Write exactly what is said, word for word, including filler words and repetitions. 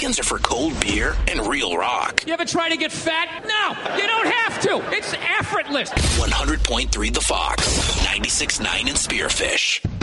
Weekends are for cold beer and real rock. You ever try to get fat? No, you don't have to. It's effortless. one hundred point three The Fox, ninety-six point nine in Spearfish.